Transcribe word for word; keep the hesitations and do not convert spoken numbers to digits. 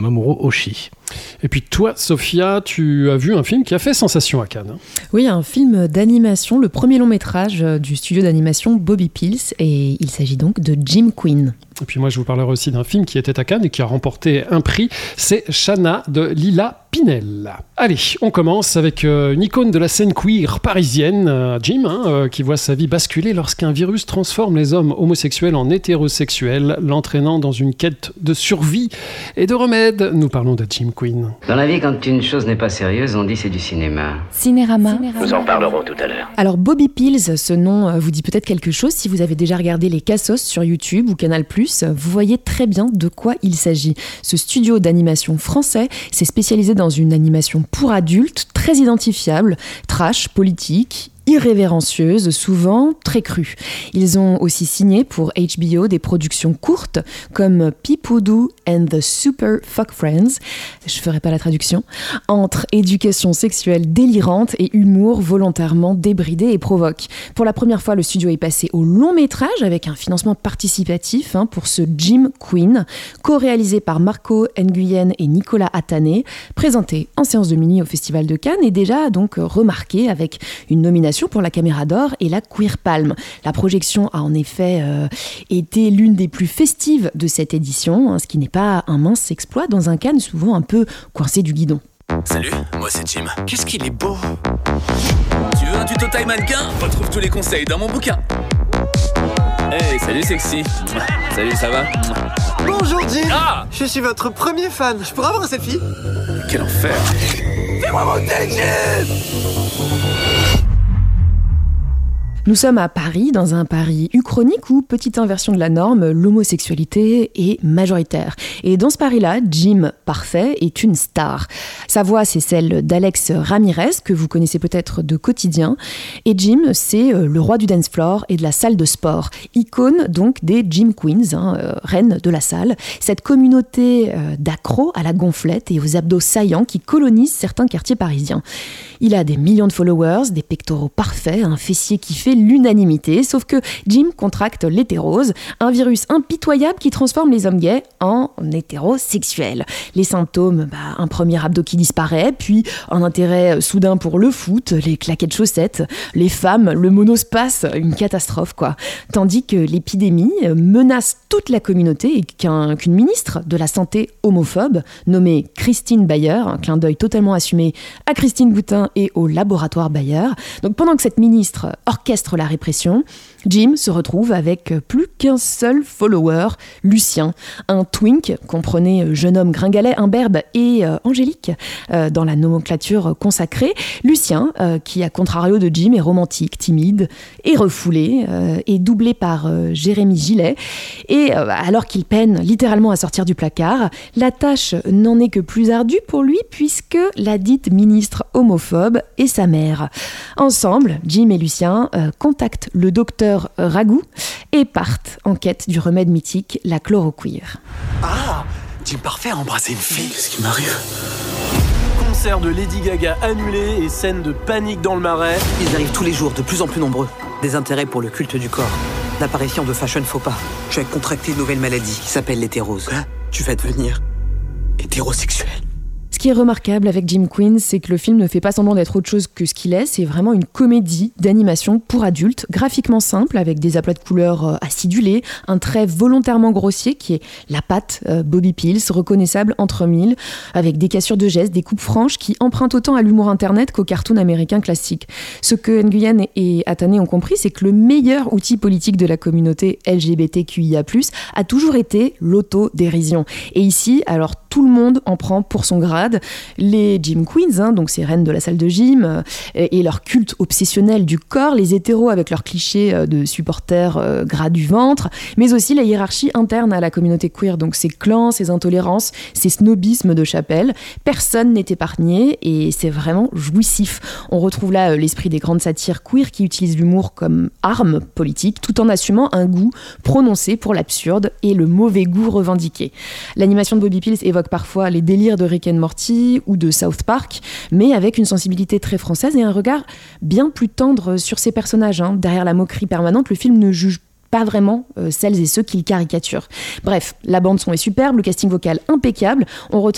Mamoru Oshii. Et puis toi, Sophia, tu as vu un film qui a fait sensation à Cannes. Oui, un film d'animation, le premier long métrage du studio d'animation Bobby Pills, et il s'agit donc de Jim Queen. Et puis moi, je vous parlerai aussi d'un film qui était à Cannes et qui a remporté un prix, c'est Shanna de Lila Pinel. Allez, on commence avec euh, une icône de la scène queer parisienne, euh, Jim, hein, euh, qui voit sa vie basculer lorsqu'un virus transforme les hommes homosexuels en hétérosexuels, l'entraînant dans une quête de survie et de remède. Nous parlons de Jim Queen. Dans la vie, quand une chose n'est pas sérieuse, on dit c'est du cinéma. Cinérama. Nous en parlerons tout à l'heure. Alors Bobby Pills, ce nom vous dit peut-être quelque chose si vous avez déjà regardé les Cassos sur YouTube ou Canal plus, vous voyez très bien de quoi il s'agit. Ce studio d'animation français s'est spécialisé dans une animation pour adultes, très identifiable, trash, politique, irrévérencieuse, souvent très crue. Ils ont aussi signé pour H B O des productions courtes comme Peepoodoo and the Super Fuck Friends, je ferai pas la traduction, entre éducation sexuelle délirante et humour volontairement débridé et provoque. Pour la première fois, le studio est passé au long métrage avec un financement participatif hein, pour ce Jim Queen, co-réalisé par Marco Nguyen et Nicolas Atané, présenté en séance de minuit au Festival de Cannes et déjà donc remarqué avec une nomination pour la Caméra d'Or et la Queer Palm. La projection a en effet euh, été l'une des plus festives de cette édition, hein, ce qui n'est pas un mince exploit dans un Cannes souvent un peu coincé du guidon. Salut, moi c'est Jim. Qu'est-ce qu'il est beau! Tu veux un tuto taille mannequin? Retrouve tous les conseils dans mon bouquin. Hey, salut sexy. Salut, ça va? Bonjour Jim. Ah! Je suis votre premier fan. Je pourrais avoir un selfie? Quel enfer! Fais-moi monter, Jim! Nous sommes à Paris, dans un Paris uchronique où, petite inversion de la norme, l'homosexualité est majoritaire. Et dans ce Paris-là, Jim Parfait est une star. Sa voix, c'est celle d'Alex Ramirez, que vous connaissez peut-être de Quotidien. Et Jim, c'est le roi du dance floor et de la salle de sport. Icône donc des Jim Queens, hein, euh, reine de la salle. Cette communauté euh, d'accros à la gonflette et aux abdos saillants qui colonisent certains quartiers parisiens. Il a des millions de followers, des pectoraux parfaits, un fessier qui fait l'unanimité, sauf que Jim contracte l'hétérose, un virus impitoyable qui transforme les hommes gays en hétérosexuels. Les symptômes, bah, un premier abdo qui disparaît, puis un intérêt soudain pour le foot, les claquettes chaussettes, les femmes, le monospace, une catastrophe quoi. Tandis que l'épidémie menace toute la communauté et qu'un, qu'une ministre de la santé homophobe, nommée Christine Bayer, un clin d'œil totalement assumé à Christine Boutin et au laboratoire Bayer. Donc pendant que cette ministre orchestre la répression, Jim se retrouve avec plus qu'un seul follower, Lucien, un twink, comprenez jeune homme gringalet, imberbe et euh, angélique euh, dans la nomenclature consacrée. Lucien, euh, qui à contrario de Jim est romantique, timide et refoulé, euh, est doublé par euh, Jérémy Gillet. Et euh, alors qu'il peine littéralement à sortir du placard, la tâche n'en est que plus ardue pour lui puisque la dite ministre homophobe est sa mère. Ensemble, Jim et Lucien euh, contactent le docteur Ragout et partent en quête du remède mythique, la chloroquire. Ah, Jim Parfait a embrassé une fille. Qu'est-ce qui m'arrive? Concert de Lady Gaga annulé et scène de panique dans le Marais. Ils arrivent tous les jours, de plus en plus nombreux. Des intérêts pour le culte du corps. L'apparition de fashion faux pas. Tu as contracté une nouvelle maladie qui s'appelle l'hétérose. Quoi? Tu vas devenir hétérosexuel. Ce qui est remarquable avec Jim Queen, c'est que le film ne fait pas semblant d'être autre chose que ce qu'il est. C'est vraiment une comédie d'animation pour adultes, graphiquement simple, avec des aplats de couleurs acidulés, un trait volontairement grossier qui est la patte euh, Bobby Pills, reconnaissable entre mille, avec des cassures de gestes, des coupes franches qui empruntent autant à l'humour internet qu'au cartoon américain classique. Ce que Nguyen et Atané ont compris, c'est que le meilleur outil politique de la communauté L G B T Q I A plus, a toujours été l'autodérision. Et ici, alors tout le monde en prend pour son grade. Les Jim Queens, hein, donc ces reines de la salle de gym, euh, et leur culte obsessionnel du corps, les hétéros avec leurs clichés euh, de supporters euh, gras du ventre, mais aussi la hiérarchie interne à la communauté queer, donc ces clans, ces intolérances, ces snobismes de chapelle. Personne n'est épargné et c'est vraiment jouissif. On retrouve là euh, l'esprit des grandes satires queer qui utilisent l'humour comme arme politique, tout en assumant un goût prononcé pour l'absurde et le mauvais goût revendiqué. L'animation de Bobby Pills évoque parfois les délires de Rick and Morty ou de South Park, mais avec une sensibilité très française et un regard bien plus tendre sur ses personnages. Hein. Derrière la moquerie permanente, le film ne juge pas vraiment euh, celles et ceux qui le caricaturent. Bref, la bande-son est superbe, le casting vocal impeccable. On, re-